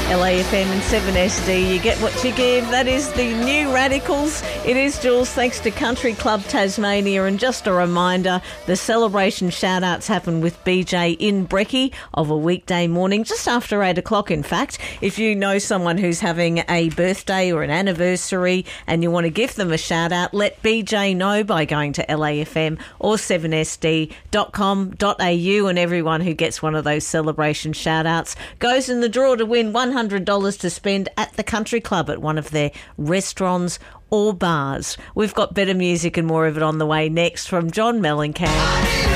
LAFM and 7SD, you get what you give. That is the New Radicals. It is Jules, thanks to Country Club Tasmania. And just a reminder, the celebration shout-outs happen with BJ in Brecky of a weekday morning, just after 8 o'clock, in fact. If you know someone who's having a birthday or an anniversary and you want to give them a shout-out, let BJ know by going to LAFM or 7sd.com.au, and everyone who gets one of those celebration shout-outs goes in the draw to win $100 to spend at the Country Club at one of their restaurants or bars. We've got better music and more of it on the way next from John Mellencamp.